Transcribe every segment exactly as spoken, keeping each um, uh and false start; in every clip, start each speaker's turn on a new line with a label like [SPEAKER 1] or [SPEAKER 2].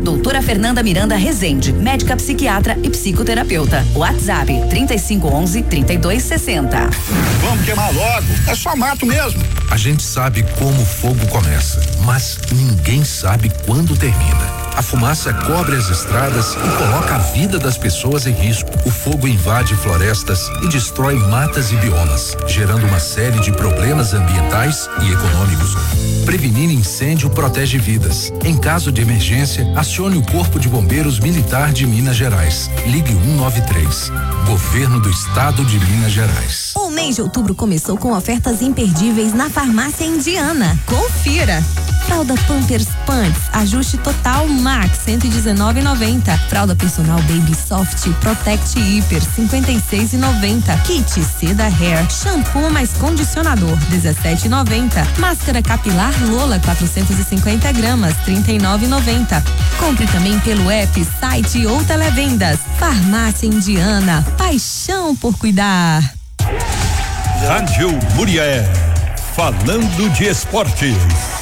[SPEAKER 1] Doutora Fernanda Miranda Rezende, médica psiquiatra e psicoterapeuta. WhatsApp trinta e cinco onze, trinta e dois sessenta.
[SPEAKER 2] Vamos queimar logo, é só mato mesmo.
[SPEAKER 3] A gente sabe como o fogo começa, mas ninguém sabe quando termina. A fumaça cobre as estradas e coloca a vida das pessoas em risco. O fogo invade florestas e destrói matas e biomas, gerando uma série de problemas ambientais e econômicos. Prevenir incêndio protege vidas. Em caso de emergência, acione o Corpo de Bombeiros Militar de Minas Gerais. Ligue um nove três. Governo do Estado de Minas Gerais.
[SPEAKER 4] O mês de outubro começou com ofertas imperdíveis na Farmácia Indiana. Confira! Fralda Pampers Pants, ajuste total Max, cento e dezenove reais e noventa centavos. Fralda personal Baby Soft Protect Hyper, cinquenta e seis reais e noventa centavos. Kit Seda Hair, shampoo mais condicionador, dezessete reais e noventa centavos. Máscara capilar Lola, quatrocentos e cinquenta gramas, trinta e nove reais e noventa centavos. Compre também pelo app, site ou televendas. Farmácia Indiana, paixão por cuidar.
[SPEAKER 5] Rádio Muriaé, falando de esportes.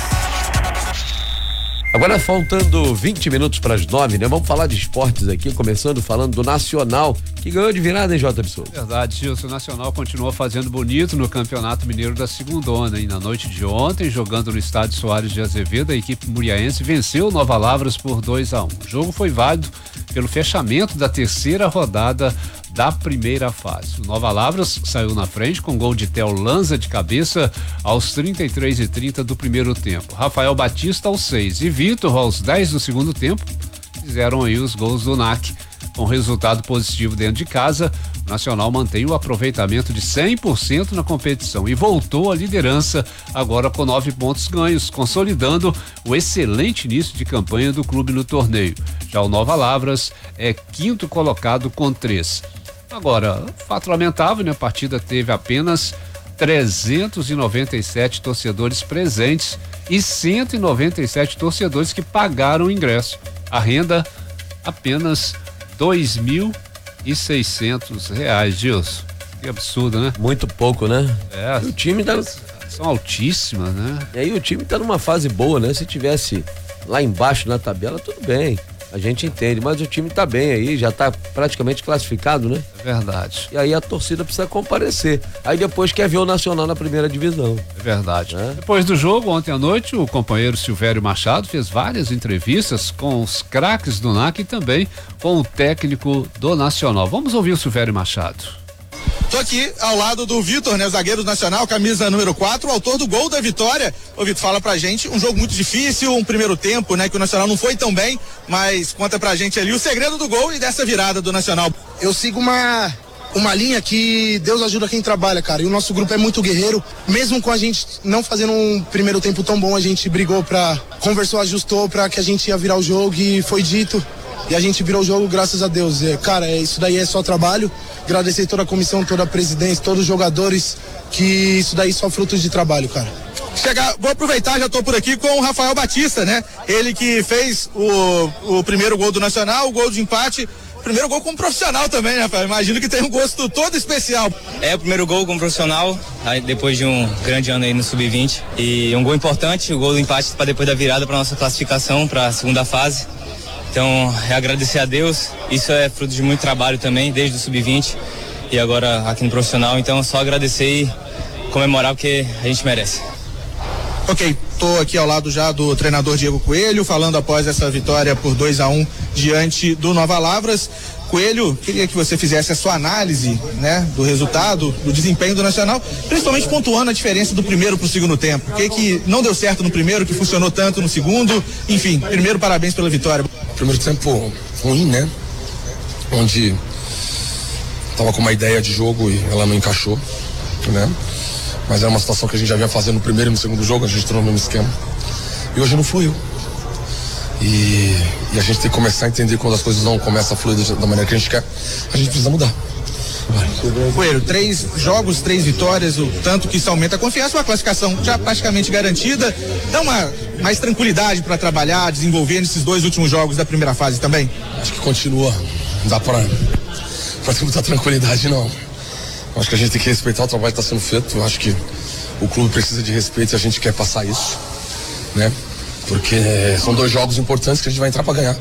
[SPEAKER 6] Agora faltando vinte minutos para as nove, né? Vamos falar de esportes aqui, começando falando do Nacional, que ganhou de virada, hein, Jota Bissou?
[SPEAKER 7] Verdade, Gilson. O Nacional continuou fazendo bonito no Campeonato Mineiro da Segundona, e na noite de ontem, jogando no estádio Soares de Azevedo, a equipe muriaense venceu o Nova Lavras por dois a um. O jogo foi válido pelo fechamento da terceira rodada da primeira fase. O Nova Lavras saiu na frente com gol de Theo Lanza de cabeça aos trinta e três e trinta do primeiro tempo. Rafael Batista aos seis e Vitor aos dez do segundo tempo fizeram aí os gols do N A C. Com resultado positivo dentro de casa, o Nacional mantém o aproveitamento de cem por cento na competição e voltou à liderança agora com nove pontos ganhos, consolidando o excelente início de campanha do clube no torneio. Já o Nova Lavras é quinto colocado com três. Agora, fato lamentável, né? A partida teve apenas trezentos e noventa e sete torcedores presentes e cento e noventa e sete torcedores que pagaram o ingresso. A renda apenas dois mil e seiscentos reais, Gilson. Que absurdo, né?
[SPEAKER 6] Muito pouco, né?
[SPEAKER 7] É.
[SPEAKER 6] E o time tá...
[SPEAKER 7] São altíssimas, né?
[SPEAKER 6] E aí o time tá numa fase boa, né? Se tivesse lá embaixo na tabela, tudo bem. A gente entende, mas o time tá bem aí, já tá praticamente classificado, né?
[SPEAKER 7] É verdade.
[SPEAKER 6] E aí a torcida precisa comparecer. Aí depois quer ver o Nacional na primeira divisão.
[SPEAKER 7] É verdade. Né? Depois do jogo, ontem à noite, o companheiro Silvério Machado fez várias entrevistas com os craques do N A C e também com o técnico do Nacional. Vamos ouvir o Silvério Machado.
[SPEAKER 2] Tô aqui ao lado do Vitor, né, zagueiro do Nacional, camisa número quatro, autor do gol da vitória. Ô Vitor, fala pra gente, um jogo muito difícil, um primeiro tempo, né, que o Nacional não foi tão bem, mas conta pra gente ali o segredo do gol e dessa virada do Nacional.
[SPEAKER 8] Eu sigo uma uma linha que Deus ajuda quem trabalha, cara, e o nosso grupo é muito guerreiro, mesmo com a gente não fazendo um primeiro tempo tão bom, a gente brigou pra, conversou, ajustou pra que a gente ia virar o jogo e foi dito. E a gente virou o jogo, graças a Deus. É, cara, é, isso daí é só trabalho. Agradecer toda a comissão, toda a presidência, todos os jogadores, que isso daí é só frutos de trabalho, cara.
[SPEAKER 2] Chegar, vou aproveitar, já tô por aqui com o Rafael Batista, né? Ele que fez o, o primeiro gol do Nacional, o gol de empate. Primeiro gol como profissional também, né, Rafael? Imagino que tem um gosto todo especial.
[SPEAKER 9] É o primeiro gol como profissional, aí depois de um grande ano aí no sub vinte. E um gol importante, o gol do empate para depois da virada para nossa classificação para a segunda fase. Então, é agradecer a Deus, isso é fruto de muito trabalho também, desde o sub vinte e agora aqui no profissional, então é só agradecer e comemorar porque a gente merece.
[SPEAKER 2] Ok, tô aqui ao lado já do treinador Diego Coelho, falando após essa vitória por dois a um diante do Nova Lavras. Coelho, queria que você fizesse a sua análise, né, do resultado, do desempenho do Nacional, principalmente pontuando a diferença do primeiro pro segundo tempo. O que que não deu certo no primeiro, que funcionou tanto no segundo? Enfim, primeiro parabéns pela vitória.
[SPEAKER 10] Primeiro tempo ruim, né? Onde tava com uma ideia de jogo e ela não encaixou, né? Mas era uma situação que a gente já vinha fazendo no primeiro e no segundo jogo, a gente entrou no mesmo esquema. E hoje não fluiu. E, e a gente tem que começar a entender quando as coisas não começam a fluir da maneira que a gente quer, a gente precisa mudar.
[SPEAKER 2] Coelho, três jogos, três vitórias, o tanto que isso aumenta a confiança, uma classificação já praticamente garantida, dá uma mais tranquilidade para trabalhar, desenvolver nesses dois últimos jogos da primeira fase também?
[SPEAKER 10] Acho que continua, não dá para para ter muita tranquilidade não. Acho que a gente tem que respeitar o trabalho que está sendo feito, eu acho que o clube precisa de respeito e a gente quer passar isso, né? Porque são dois jogos importantes que a gente vai entrar para ganhar.